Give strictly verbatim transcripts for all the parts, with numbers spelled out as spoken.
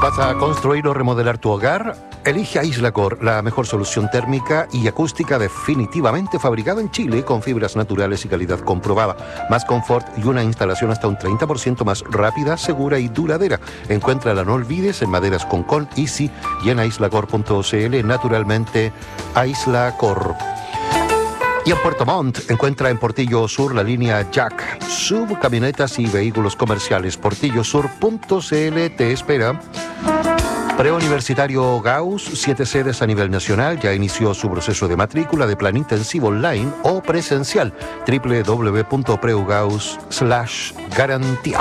¿Vas a construir o remodelar tu hogar? Elige Aislacor, la mejor solución térmica y acústica definitivamente fabricada en Chile con fibras naturales y calidad comprobada. Más confort y una instalación hasta un treinta por ciento más rápida, segura y duradera. Encuéntrala, no olvides, en Maderas Concón, Easy y en aislacor punto cl. Naturalmente, Aislacor. Y en Puerto Montt, encuentra en Portillo Sur la línea Jack, sub, camionetas y vehículos comerciales. portillo sur punto cl te espera. Preuniversitario Gauss, siete sedes a nivel nacional, ya inició su proceso de matrícula de plan intensivo online o presencial. doble u doble u doble u punto preugauss slash garantía.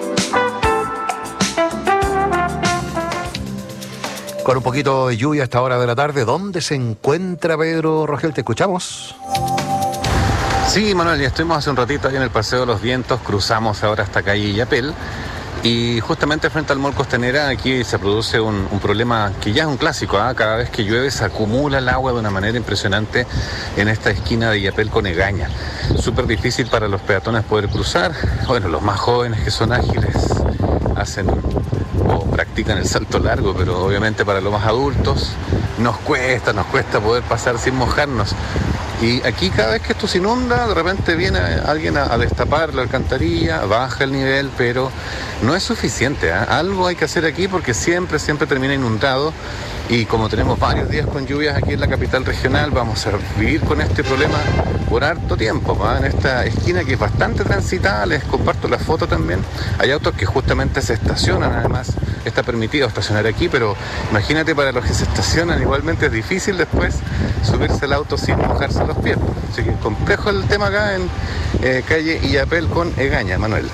Con un poquito de lluvia a esta hora de la tarde, ¿dónde se encuentra Pedro Rogel? ¿Te escuchamos? Sí, Manuel, ya estuvimos hace un ratito ahí en el Paseo de los Vientos, cruzamos ahora hasta calle Illapel y justamente frente al Mall Costanera aquí se produce un, un problema que ya es un clásico, ¿eh? Cada vez que llueve se acumula el agua de una manera impresionante en esta esquina de Illapel con Egaña. Súper difícil para los peatones poder cruzar. Bueno, los más jóvenes que son ágiles hacen o practican el salto largo, pero obviamente para los más adultos nos cuesta, nos cuesta poder pasar sin mojarnos. Y aquí cada vez que esto se inunda, de repente viene alguien a, a destapar la alcantarilla, baja el nivel, pero no es suficiente, ¿eh? Algo hay que hacer aquí porque siempre, siempre termina inundado. Y como tenemos varios días con lluvias aquí en la capital regional, vamos a vivir con este problema por harto tiempo, ¿eh? En esta esquina que es bastante transitada, les comparto la foto también. Hay autos que justamente se estacionan, además está permitido estacionar aquí, pero imagínate para los que se estacionan, igualmente es difícil después subirse al auto sin mojarse los pies. Así que complejo el tema acá en eh, calle Illapel con Egaña, Manuel.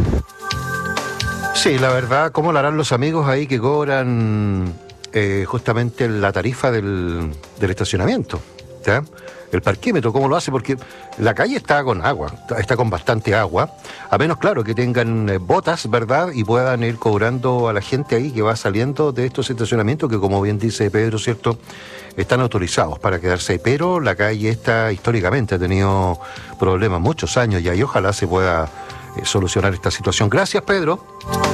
Sí, la verdad, ¿cómo lo harán los amigos ahí que cobran eh, justamente la tarifa del, del estacionamiento? ¿Ya? El parquímetro, ¿cómo lo hace? Porque la calle está con agua, está con bastante agua, a menos, claro, que tengan eh, botas, ¿verdad? Y puedan ir cobrando a la gente ahí que va saliendo de estos estacionamientos que, como bien dice Pedro, ¿cierto?, están autorizados para quedarse ahí, pero la calle esta históricamente ha tenido problemas muchos años ya y ojalá se pueda eh, solucionar esta situación. Gracias, Pedro.